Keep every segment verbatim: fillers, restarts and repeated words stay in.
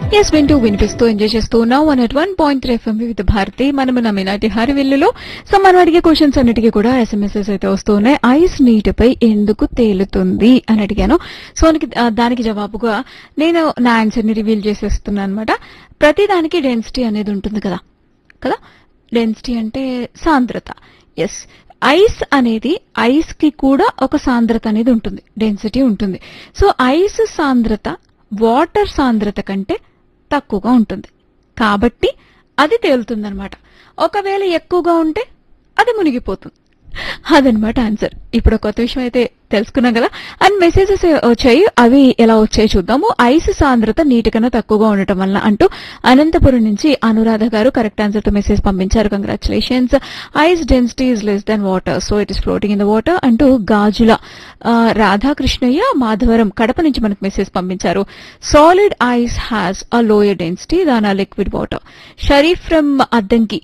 Yes వింటూ వినిపిస్తూ enjoy చేస్తూ ఉన్నాం one at one point three FM with Bharati. మనము నమ్మినాటి హరివిల్లులో సో మనం అడిగే క్వశ్చన్స్ అన్నిటికీ కూడా ఎస్ఎంఎస్ఎస్ అయితే వస్తూ ఉన్నాయి. ఐస్ నీటిపై ఎందుకు తేలుతుంది అని అడిగాను. సో దానికి జవాబుగా నేను నా ఆన్సర్ ని రివీల్ చేసేస్తున్నాను అనమాట. ప్రతి దానికి డెన్సిటీ అనేది ఉంటుంది కదా కదా డెన్సిటీ అంటే సాంద్రత. ఎస్, ఐస్ అనేది ఐస్ కి కూడా ఒక సాంద్రత అనేది ఉంటుంది, డెన్సిటీ ఉంటుంది. సో ఐస్ సాంద్రత వాటర్ సాంద్రత కంటే తక్కువగా ఉంటుంది కాబట్టి అది తేలుతుందన్నమాట. ఒకవేళ ఎక్కువగా ఉంటే అది మునిగిపోతుంది. అదనమాట ఆన్సర్. ఇప్పుడు కొత్త విషయం అయితే తెలుసుకున్నాం కదా. అండ్ మెసేజెస్ వచ్చాయి, అవి ఎలా వచ్చాయి చూద్దాము. ఐస్ సాంద్రత నీటి కన్నా తక్కువగా ఉండటం వల్ల అంటూ అనంతపురం నుంచి అనురాధ గారు కరెక్ట్ ఆన్సర్ తో మెసేజ్ పంపించారు. Congratulations. Ice density is less than water, so it is floating in the water అంటూ గాజుల రాధాకృష్ణయ్య మాధవరం కడప నుంచి మనకు మెసేజ్ పంపించారు. Solid ice has a lower density than a liquid water. Sharif from Addanki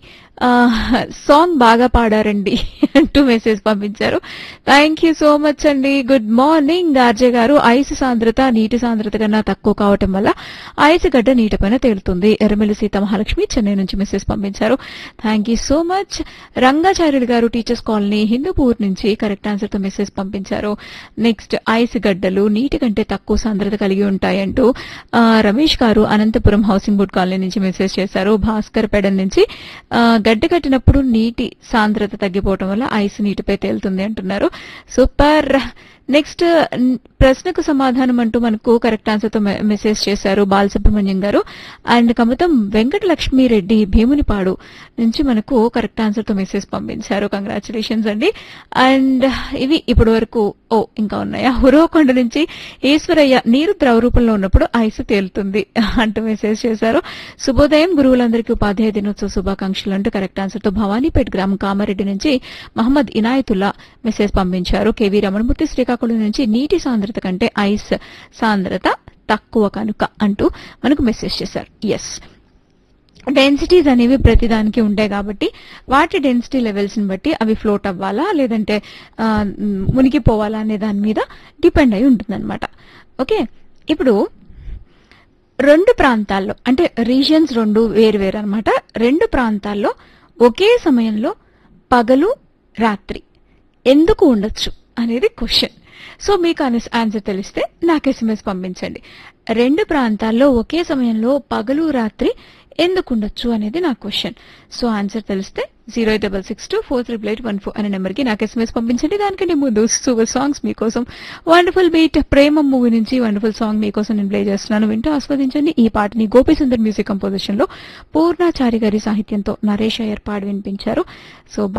song బాగా పాడారండి అంటూ మెసేజ్ పంపించారు. Thank you so much అండి. Good morning RJ గారు. Ice సాంద్రత నీటి సాంద్రత కన్నా తక్కువ కావటం వల్ల ఐస్ గడ్డ నీటిపైన తేలుతుంది. ఎర్రమిల్లి సీత మహాలక్ష్మి చెన్నై నుంచి మెసేజ్ పంపించారు. Thank you so much. Rangacharyulu గారు టీచర్స్ కాలనీ హిందూపూర్ నుంచి కరెక్ట్ ఆన్సర్ తో మెసేజ్ పంపించారు. నెక్స్ట్ ఐస్ గడ్డలు నీటి కంటే తక్కువ సాంద్రత కలిగి ఉంటాయంటూ రమేష్ గారు అనంతపురం హౌసింగ్ బోర్డ్ కాలనీ నుంచి మెసేజ్ చేశారు. భాస్కర్ పెడన్ నుంచి గడ్డ కట్టినప్పుడు నీటి సాంద్రత తగ్గిపోవటం వల్ల ఐస్ నీటిపై తేలుతుంది అంటున్నారు. సూపర్. నెక్స్ట్ ప్రశ్నకు సమాధానం అంటూ మనకు కరెక్ట్ ఆన్సర్ తో మెసేజ్ చేశారు బాలసుబ్రహ్మణ్యం గారు. అండ్ కమతం వెంకటలక్ష్మిరెడ్డి భీమునిపాడు నుంచి మనకు కరెక్ట్ ఆన్సర్ తో మెసేజ్ పంపించారు. కంగ్రాచులేషన్స్ అండి. అండ్ ఇవి ఇప్పటి వరకు. ఓ ఇంకా ఉన్నాయా? హురవకొండ నుంచి ఈశ్వరయ్య నీరు ద్రవ రూపంలో ఉన్నప్పుడు ఐస్ తేలుతుంది అంటూ మెసేజ్ చేశారు. శుభోదయం, గురువులందరికీ ఉపాధ్యాయ దినోత్సవ శుభాకాంక్షలు అంటూ కరెక్ట్ ఆన్సర్ తో భవానీపేట్ గ్రామం కామారెడ్డి నుంచి మహమ్మద్ ఇనాయతుల్లా మెసేజ్ పంపించారు. కేవీ రమణమూర్తి శ్రీకాకుళం నుంచి నీటి సాంద్రత కంటే ఐస్ సాంద్రత తక్కువ కనుక అంటూ మనకు మెసేజ్ చేశారు. ఎస్, డెన్సిటీస్ అనేవి ప్రతిదానికి ఉంటాయి కాబట్టి వాటి డెన్సిటీ లెవెల్స్ ని బట్టి అవి ఫ్లోట్ అవ్వాలా లేదంటే మునిగిపోవాలా అనే దాని మీద డిపెండ్ అయి ఉంటుందన్నమాట. ఓకే, ఇప్పుడు రెండు ప్రాంతాల్లో అంటే రీజియన్స్ రెండు వేరు వేరు అనమాట. రెండు ప్రాంతాల్లో ఒకే సమయంలో పగలు రాత్రి ఎందుకు ఉండొచ్చు అనేది క్వశ్చన్. సో మీకు ఆన్సర్ తెలిస్తే నాకు ఎస్ఎంఎస్ పంపించండి. రెండు ప్రాంతాల్లో ఒకే సమయంలో పగలు రాత్రి ఎందుకు ఉండొచ్చు అనేది నా క్వశ్చన్. సో ఆన్సర్ తెలిస్తే zero eight double six two four triple eight one four అనే నెంబర్కి నాకు ఎస్ఎంఎస్ పంపించండి. దానికంటే ముందు సూపర్ సాంగ్స్ మీకోసం. వండర్ఫుల్ బీట్ ప్రేమ మూవీ నుంచి వండర్ఫుల్ సాంగ్ మీకోసం నేను ప్లే చేస్తున్నాను, వింటూ ఆస్వాదించండి. ఈ పాటని గోపీసుందర్ మ్యూజిక్ కంపోజిషన్ లో పూర్ణాచారి గారి సాహిత్యంతో నరేష్ అయ్యర్ పాడి వినిపించారు. సో